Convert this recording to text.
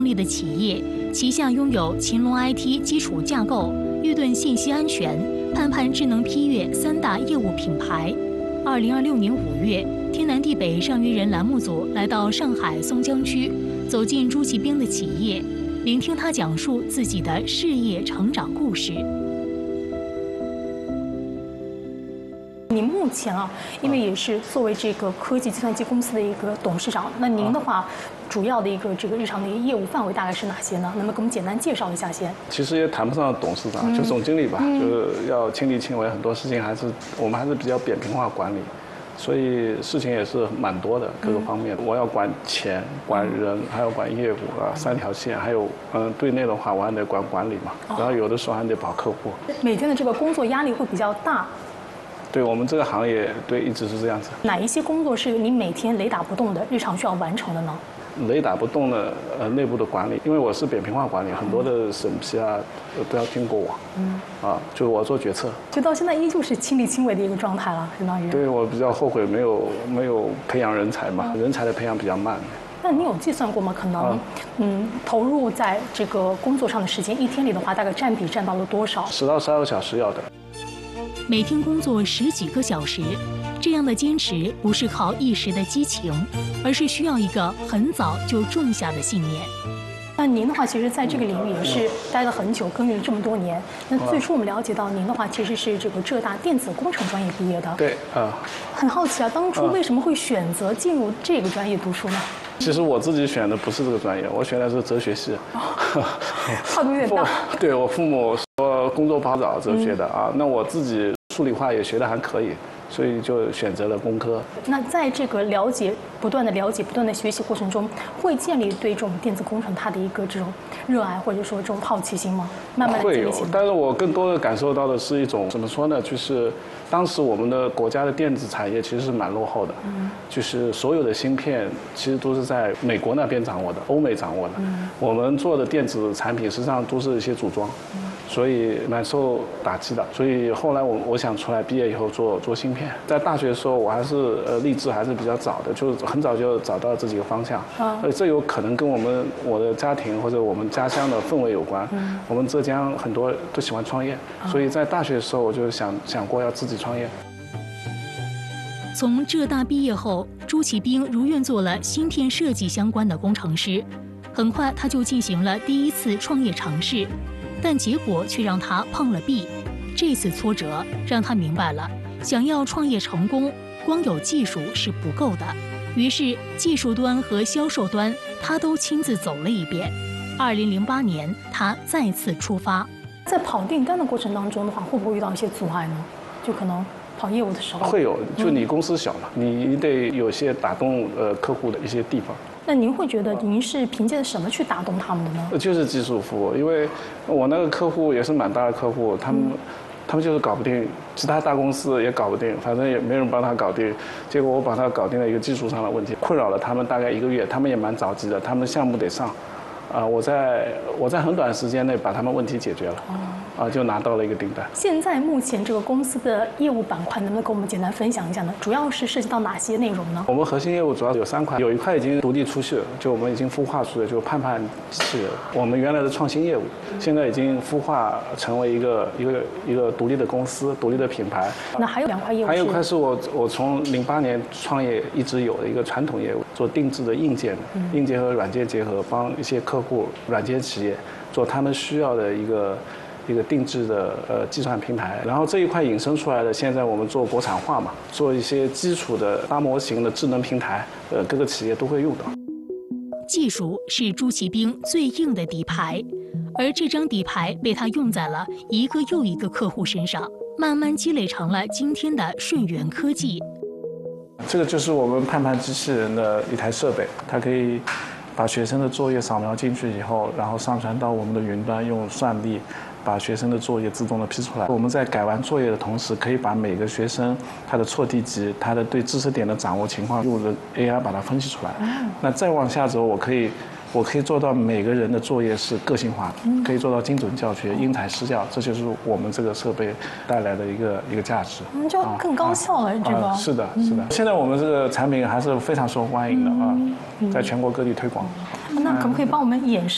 立的企业，旗下拥有秦龙 IT 基础架构、玉盾信息安全、盼盼智能批阅3大业务品牌。2026年5月，天南地北上约人栏目组来到上海松江区，走进朱其兵的企业，聆听他讲述自己的事业成长故事。您目前因为也是作为这个科技计算机公司的一个董事长，那您的话，主要的一个这个日常的一个业务范围大概是哪些呢？能不能给我们简单介绍一下先？ 其实也谈不上董事长，就总经理吧，就是要亲力亲为，很多事情我们还是比较扁平化管理，所以事情也是蛮多的，各个方面。我要管钱、管人，还要管业务3条线，还有对内的话我还得管理嘛，然后有的时候还得跑客户。 每天的这个工作压力会比较大。 对我们这个行业，对一直是这样子。 哪一些工作是你每天雷打不动的日常需要完成的呢？ 雷打不动的内部的管理，因为我是扁平化管理，很多的审批都要经过我，就是我做决策。 就到现在依旧是亲力亲为的一个状态了，相当于。 对，我比较后悔没有培养人才嘛，人才的培养比较慢。 那你有计算过吗？可能投入在这个工作上的时间，一天里的话，大概占到了多少 ？10到12个小时要的。 每天工作10几个小时，这样的坚持不是靠一时的激情，而是需要一个很早就种下的信念。那您的话，其实在这个领域也是待了很久，耕耘了这么多年。那最初我们了解到您的话，其实是这个浙大电子工程专业毕业的。 对很好奇当初为什么会选择进入这个专业读书呢？ 其实我自己选的不是这个专业，我选的是哲学系。 跨度有点大。对， 我父母说工作不好找哲学的那我自己数理化也学得还可以，所以就选择了工科。那在这个不断的了解、不断的学习过程中，会建立对这种电子工程它的一个这种热爱，或者说这种好奇心吗？慢慢的会有，但是我更多的感受到的是一种怎么说呢？就是当时我们的国家的电子产业其实是蛮落后的，就是所有的芯片其实都是在美国那边掌握的，欧美掌握的。我们做的电子产品实际上都是一些组装。所以蛮受打击的，所以后来我想出来毕业以后做芯片。在大学的时候，我还是立志还是比较早的，就是很早就找到这几个方向。这有可能跟我的家庭或者我们家乡的氛围有关。我们浙江很多都喜欢创业，所以在大学的时候我就想过要自己创业。 从浙大毕业后，朱其兵如愿做了芯片设计相关的工程师，很快他就进行了第一次创业尝试。但结果却让他碰了壁，这次挫折让他明白了，想要创业成功，光有技术是不够的。于是技术端和销售端他都亲自走了一遍。2008年，他再次出发。在跑订单的过程当中的话，会不会遇到一些阻碍呢？就可能跑业务的时候会有，就你公司小嘛，你得有些打动客户的一些地方。 那您会觉得您是凭借什么去打动他们的呢？ 就是技术服务，因为我那个客户也是蛮大的客户，他们就是搞不定，其他大公司也搞不定，反正也没人帮他搞定。结果我把他搞定了一个技术上的问题，困扰了他们大概1个月，他们也蛮着急的，他们的项目得上。我在很短时间内把他们问题解决了，就拿到了一个订单。 现在目前这个公司的业务板块，能不能跟我们简单分享一下呢？主要是涉及到哪些内容呢？ 我们核心业务主要有3块，有一块已经独立出去了，就我们已经孵化出的，就盼盼机器人。我们原来的创新业务，现在已经孵化成为一个独立的公司、独立的品牌。 那还有2块业务， 还有一块是我从08年创业一直有的一个传统业务，做定制的硬件和软件结合，帮一些客户软件企业做他们需要的一个定制的计算平台。然后这一块引申出来的，现在我们做国产化嘛，做一些基础的大模型的智能平台，各个企业都会用到。 技术是朱其兵最硬的底牌，而这张底牌被他用在了一个又一个客户身上，慢慢积累成了今天的顺源科技。 这个就是我们盼盼机器人的一台设备，它可以把学生的作业扫描进去以后，然后上传到我们的云端，用算力把学生的作业自动的批出来。我们在改完作业的同时，可以把每个学生他的错题集、他的对知识点的掌握情况，用AI 把它分析出来。那再往下走，我可以做到每个人的作业是个性化的，可以做到精准教学、因材施教，这就是我们这个设备带来的一个价值。 就更高效了，这个。 是的。现在我们这个产品还是非常受欢迎的在全国各地推广。 那可不可以帮我们演示